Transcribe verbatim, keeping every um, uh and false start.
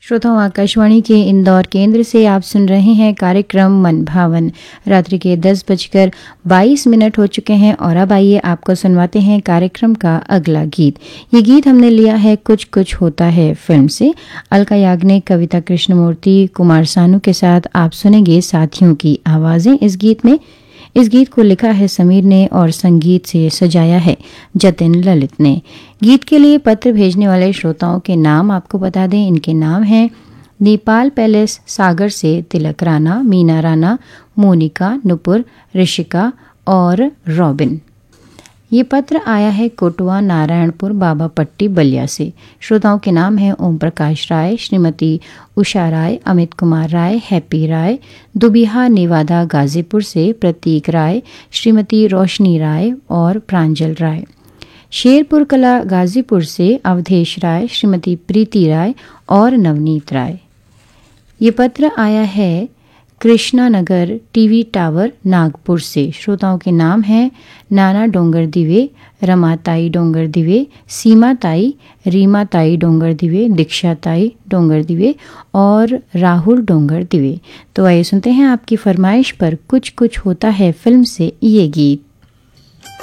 श्रोताओं, आकाशवाणी के इंदौर केंद्र से आप सुन रहे हैं कार्यक्रम मन भावन। रात्रि के दस बजकर बाईस मिनट हो चुके हैं और अब आइए आपको सुनवाते हैं कार्यक्रम का अगला गीत। ये गीत हमने लिया है कुछ कुछ होता है फिल्म से। अलका याग्निक, कविता कृष्णमूर्ति, कुमार सानू के साथ आप सुनेंगे साथियों की आवाज़ें इस गीत में। इस गीत को लिखा है समीर ने और संगीत से सजाया है जतिन ललित ने। गीत के लिए पत्र भेजने वाले श्रोताओं के नाम आपको बता दें। इनके नाम हैं नेपाल पैलेस सागर से तिलक राणा, मीना राणा, मोनिका, नुपुर, ऋषिका और रॉबिन। ये पत्र आया है कोटवा नारायणपुर बाबा पट्टी बलिया से। श्रोताओं के नाम हैं ओम प्रकाश राय, श्रीमती उषा राय, अमित कुमार राय, हैप्पी राय, दुबिहा नेवादा गाजीपुर से प्रतीक राय, श्रीमती रोशनी राय और प्रांजल राय। शेरपुर कला गाजीपुर से अवधेश राय, श्रीमती प्रीति राय और नवनीत राय। ये पत्र आया है कृष्णा नगर टीवी टावर नागपुर से। श्रोताओं के नाम हैं नाना डोंगर दिवे, रमाताई डोंगर दिवे, सीमा ताई, रीमा ताई डोंगर दिवे, दीक्षा ताई डोंगर दिवे और राहुल डोंगर दिवे। तो आइए सुनते हैं आपकी फरमाइश पर कुछ कुछ होता है फिल्म से ये गीत।